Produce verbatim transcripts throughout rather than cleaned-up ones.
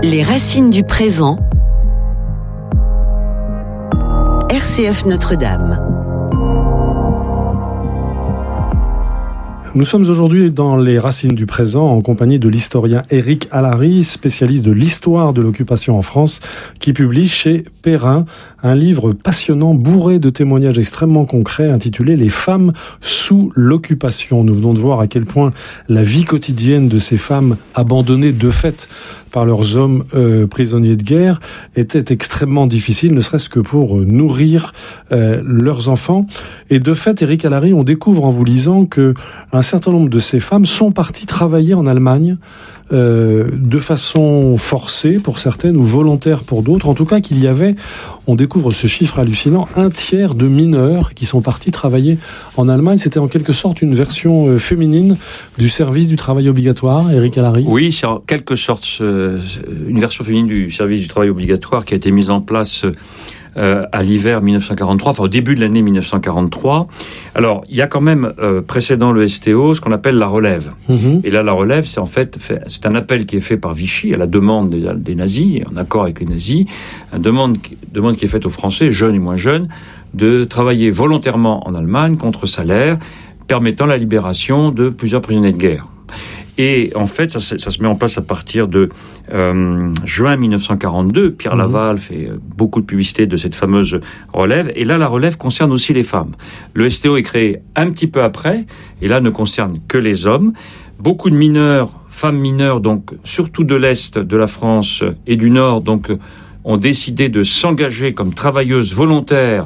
Les racines du présent. R C F Notre-Dame. Nous sommes aujourd'hui dans les racines du présent en compagnie de l'historien Éric Alary, spécialiste de l'histoire de l'occupation en France, qui publie chez Perrin un livre passionnant bourré de témoignages extrêmement concrets intitulé « Les femmes sous l'occupation ». Nous venons de voir à quel point la vie quotidienne de ces femmes abandonnées de fait par leurs hommes euh, prisonniers de guerre était extrêmement difficile, ne serait-ce que pour euh, nourrir euh, leurs enfants. Et de fait, Éric Alary, on découvre en vous lisant que un certain nombre de ces femmes sont parties travailler en Allemagne euh, de façon forcée pour certaines ou volontaire pour d'autres. En tout cas, qu'il y avait, on découvre ce chiffre hallucinant, un tiers de mineurs qui sont partis travailler en Allemagne. C'était en quelque sorte une version euh, féminine du service du travail obligatoire, Éric Alary. Oui, c'est en quelque sorte euh, une version féminine du service du travail obligatoire qui a été mise en place euh, à l'hiver mille neuf cent quarante-trois, enfin au début de l'année mille neuf cent quarante-trois. Alors, il y a quand même, euh, précédant le S T O, ce qu'on appelle la relève. Mmh. Et là, la relève, c'est en fait, fait, c'est un appel qui est fait par Vichy à la demande des, des nazis, en accord avec les nazis, une demande, demande qui est faite aux Français, jeunes et moins jeunes, de travailler volontairement en Allemagne contre salaire, permettant la libération de plusieurs prisonniers de guerre. Et en fait, ça, ça se met en place à partir de euh, juin mille neuf cent quarante-deux. Pierre mmh. Laval fait beaucoup de publicité de cette fameuse relève. Et là, la relève concerne aussi les femmes. Le S T O est créé un petit peu après, et là ne concerne que les hommes. Beaucoup de mineurs, femmes mineures, donc surtout de l'Est de la France et du Nord, donc ont décidé de s'engager comme travailleuses volontaires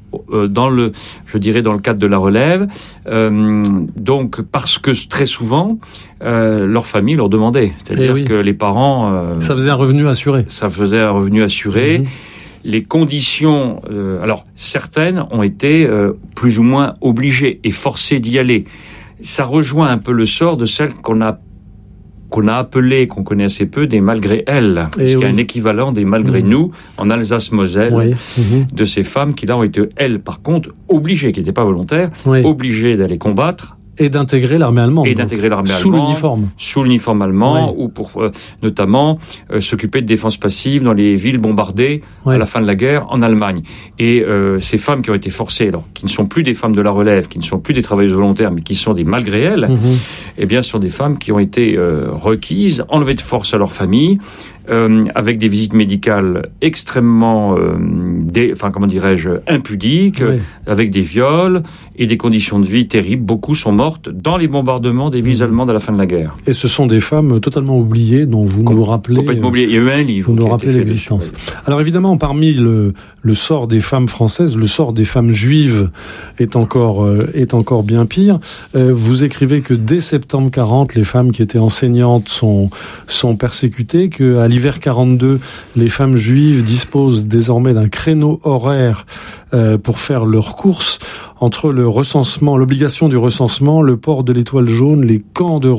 dans le, je dirais, dans le cadre de la relève, euh, donc parce que très souvent euh, leur famille leur demandait, c'est-à-dire oui. que les parents, euh, ça faisait un revenu assuré. Ça faisait un revenu assuré. Mmh. Les conditions, euh, alors certaines ont été euh, plus ou moins obligées et forcées d'y aller. Ça rejoint un peu le sort de celles qu'on a qu'on a appelé, qu'on connaît assez peu, des malgré elles. Parce qu'il y a un équivalent des malgré mmh. nous, en Alsace-Moselle, oui. mmh. de ces femmes qui là ont été, elles, par contre, obligées, qui n'étaient pas volontaires, oui. obligées d'aller combattre. Et d'intégrer l'armée allemande. Et d'intégrer l'armée sous allemande. Sous l'uniforme. Sous l'uniforme allemand, oui. ou pour euh, notamment euh, s'occuper de défense passive dans les villes bombardées oui. à la fin de la guerre en Allemagne. Et euh, ces femmes qui ont été forcées, alors, qui ne sont plus des femmes de la relève, qui ne sont plus des travailleuses volontaires, mais qui sont des malgré elles, mm-hmm. eh bien, ce sont des femmes qui ont été euh, requises, enlevées de force à leur famille, Euh, avec des visites médicales extrêmement, euh, dé, enfin comment dirais-je, impudiques, oui. avec des viols et des conditions de vie terribles. Beaucoup sont mortes dans les bombardements des villes mmh. allemandes à la fin de la guerre. Et ce sont des femmes totalement oubliées dont vous Com- nous rappelez. Complètement oubliées. Il y a eu un livre. Vous nous rappelez l'existence. Dessus. Alors évidemment, parmi le, le sort des femmes françaises, le sort des femmes juives est encore euh, est encore bien pire. Euh, vous écrivez que dès septembre quarante, les femmes qui étaient enseignantes sont sont persécutées, que à l'hiver quarante-deux, les femmes juives disposent désormais d'un créneau horaire euh, pour faire leurs courses entre le recensement, l'obligation du recensement, le port de l'étoile jaune, les camps de